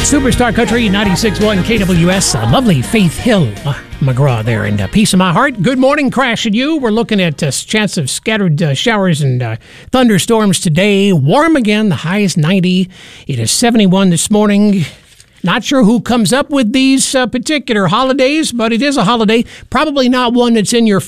Superstar Country 96.1 KWS, lovely Faith Hill McGraw there, and Peace of My Heart. Good morning, Crash and you. We're looking at chance of scattered showers and thunderstorms today. Warm again, the high is 90. It is 71 this morning. Not sure who comes up with these particular holidays, but it is a holiday. Probably not one that's in your